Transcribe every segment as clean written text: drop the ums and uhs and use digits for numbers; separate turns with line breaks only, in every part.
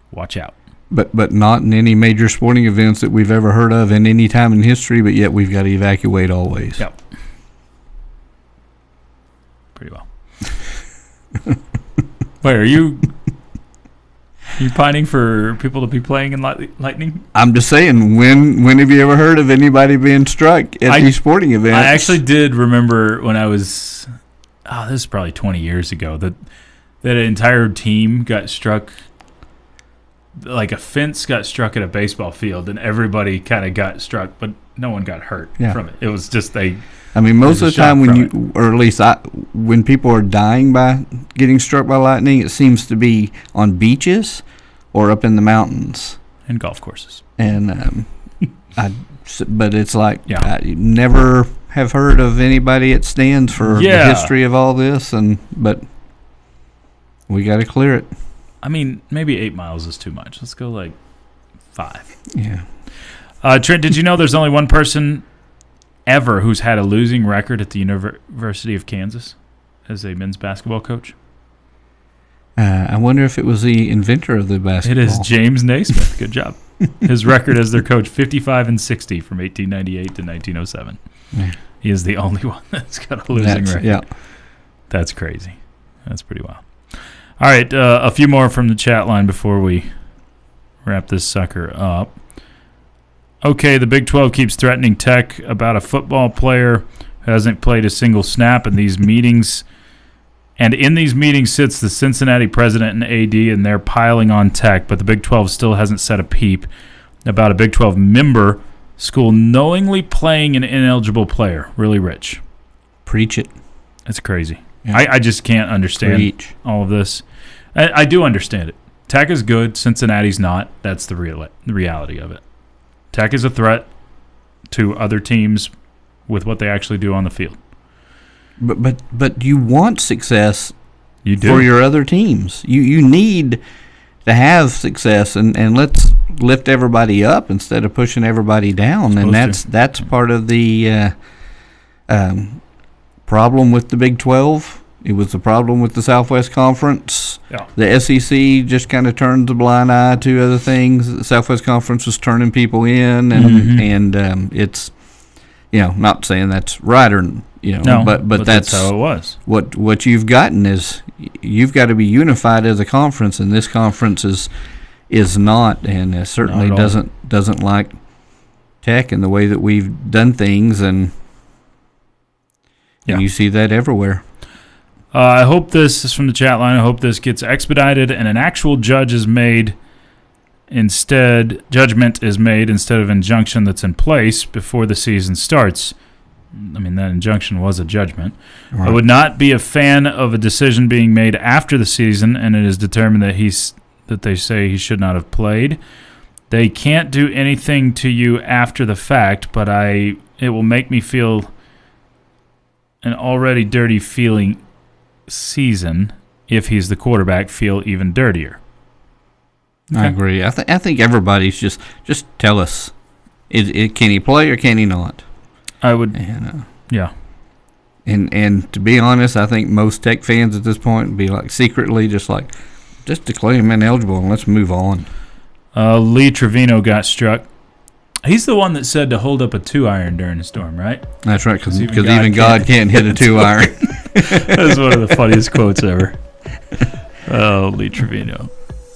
watch out.
But not in any major sporting events that we've ever heard of in any time in history, but yet we've got to evacuate always.
Yep. Pretty well. Wait, are you pining for people to be playing in lightning?
I'm just saying, when have you ever heard of anybody being struck at these sporting events?
I actually did remember when I was, this is probably 20 years ago, that an entire team got struck, like a fence got struck at a baseball field, and everybody kind of got struck, but no one got hurt from it. It was just
most of the time when people are dying by getting struck by lightning, it seems to be on beaches or up in the mountains
and golf courses.
And but it's like I never have heard of anybody at stands for the history of all this, but we got to clear it.
I mean, maybe 8 miles is too much. Let's go like 5.
Yeah.
Trent, did you know there's only one person ever who's had a losing record at the University of Kansas as a men's basketball coach?
I wonder if it was the inventor of the basketball.
It is James Naismith. Good job. His record as their coach, 55-60 from 1898 to 1907. Yeah. He is the only one that's got a losing record.
Yeah.
That's crazy. That's pretty wild. All right, a few more from the chat line before we wrap this sucker up. Okay, the Big 12 keeps threatening Tech about a football player who hasn't played a single snap in these meetings. And in these meetings sits the Cincinnati president and AD, and they're piling on Tech, but the Big 12 still hasn't said a peep about a Big 12 member school knowingly playing an ineligible player. Really rich.
Preach it.
That's crazy. Yeah. I just can't understand all of this. I do understand it. Tech is good. Cincinnati's not. That's the reality of it. Tech is a threat to other teams with what they actually do on the field.
But you want success
for
your other teams. You need to have success, and let's lift everybody up instead of pushing everybody down. And that's part of the problem with the Big 12. It was the problem with the Southwest Conference.
Yeah.
The SEC just kind of turned a blind eye to other things. The Southwest Conference was turning people in, and it's, not saying that's right or but
that's how it was.
What you've gotten is you've got to be unified as a conference, and this conference is not, and certainly doesn't like Tech and the way that we've done things, and you see that everywhere.
I hope this is from the chat line. I hope this gets expedited and an actual judgment is made instead of injunction that's in place before the season starts. I mean, that injunction was a judgment. Right. I would not be a fan of a decision being made after the season and it is determined that they say he should not have played. They can't do anything to you after the fact, but it will make me feel an already dirty feeling season if he's the quarterback feel even dirtier.
Okay. I agree. I think everybody's just tell us, can he play or can he not?
I would, yeah.
And to be honest, I think most Tech fans at this point would be like secretly just declare him ineligible and let's move on.
Lee Trevino got struck. He's the one that said to hold up a 2-iron during the storm, right?
That's right, because even God can't hit a 2-iron.
That's one of the funniest quotes ever. Oh, Lee Trevino.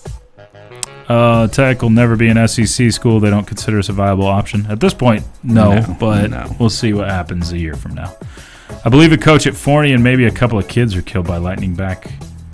Tech will never be an SEC school. They don't consider us a viable option. At this point, no. We'll see what happens a year from now. I believe a coach at Forney and maybe a couple of kids were killed by lightning back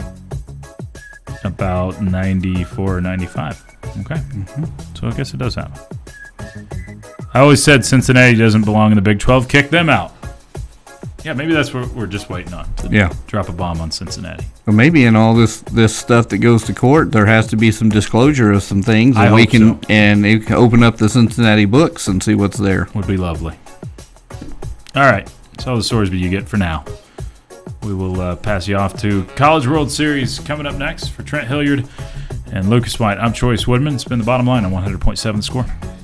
about 94 or 95. Okay. Mm-hmm. So I guess it does happen. I always said Cincinnati doesn't belong in the Big 12. Kick them out. Yeah, maybe that's what we're just waiting on. Drop a bomb on Cincinnati.
Well, maybe in all this stuff that goes to court, there has to be some disclosure of some things, and we can open up the Cincinnati books and see what's there.
Would be lovely. All right, that's all the stories you get for now. We will pass you off to College World Series coming up next for Trent Hilliard and Lucas White. I'm Choice Woodman. It's been the Bottom Line on 100.7 The Score.